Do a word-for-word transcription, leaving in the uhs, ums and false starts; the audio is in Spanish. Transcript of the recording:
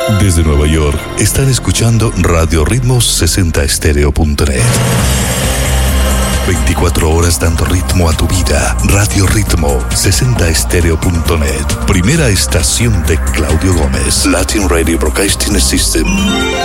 Desde Nueva York, están escuchando Radio Ritmos sesenta Estéreo punto net. veinticuatro horas dando ritmo a tu vida. Radio Ritmo sesenta Estéreo punto net. Primera estación de Claudio Gómez. Latin Radio Broadcasting System.